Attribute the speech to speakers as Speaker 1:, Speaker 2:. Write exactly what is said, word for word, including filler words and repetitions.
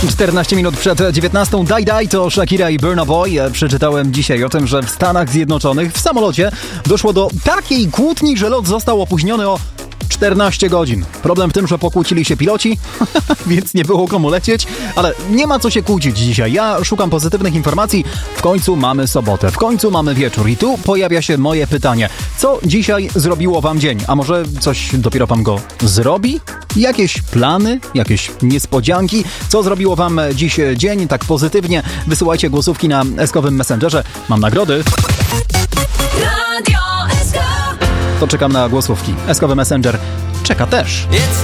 Speaker 1: czternaście minut przed dziewiętnastą. Daj Daj to Shakira i Burna Boy. Przeczytałem dzisiaj o tym, że w Stanach Zjednoczonych w samolocie doszło do takiej kłótni, że lot został opóźniony o czternaście godzin. Problem w tym, że pokłócili się piloci, więc nie było komu lecieć, ale nie ma co się kłócić dzisiaj. Ja szukam pozytywnych informacji. W końcu mamy sobotę, w końcu mamy wieczór i tu pojawia się moje pytanie. Co dzisiaj zrobiło wam dzień? A może coś dopiero wam go zrobi? Jakieś plany? Jakieś niespodzianki? Co zrobiło wam dziś dzień tak pozytywnie? Wysyłajcie głosówki na eskowym Messengerze. Mam nagrody. To czekam na głosówki. Eskowy Messenger czeka też.